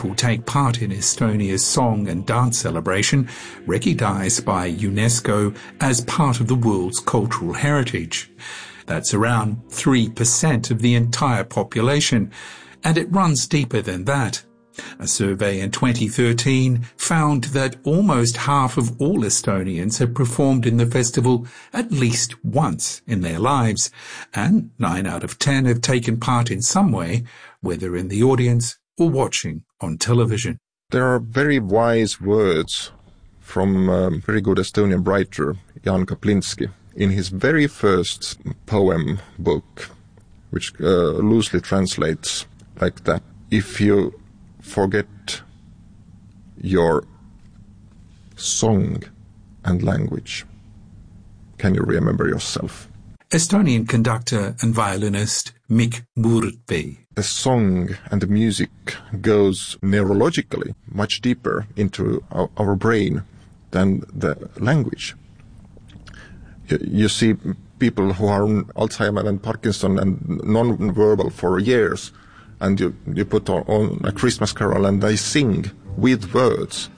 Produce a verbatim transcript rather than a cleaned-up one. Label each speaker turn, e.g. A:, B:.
A: people take part in Estonia's song and dance celebration, recognised by UNESCO as part of the world's cultural heritage. That's around three percent of the entire population, and it runs deeper than that. A survey in twenty thirteen found that almost half of all Estonians have performed in the festival at least once in their lives, and nine out of ten have taken part in some way, whether in the audience or watching on television.
B: There are very wise words from a very good Estonian writer, Jan Kaplinski, in his very first poem book, which uh, loosely translates like that. If you forget your song and language, can you remember yourself?
A: Estonian conductor and violinist Mikk Murdpee.
B: The song and the music goes neurologically much deeper into our, our brain than the language. You, you see people who are on Alzheimer and Parkinson and non-verbal for years, and you, you put on, on a Christmas carol and they sing with words.